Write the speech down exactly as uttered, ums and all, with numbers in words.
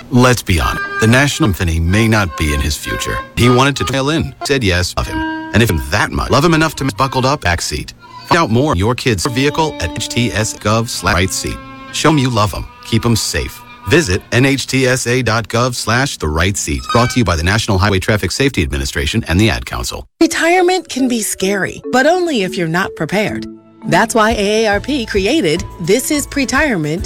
Let's be honest. The National Symphony may not be in his future. He wanted to trail in, said yes, love him. And if him that much, love him enough to buckled up backseat. Find out more on your kid's vehicle at H T S gov slash right seat. Show them you love them. Keep them safe. Visit N H T S A dot gov slash the right seat. Brought to you by the National Highway Traffic Safety Administration and the Ad Council. Retirement can be scary, but only if you're not prepared. That's why A A R P created This is Pretirement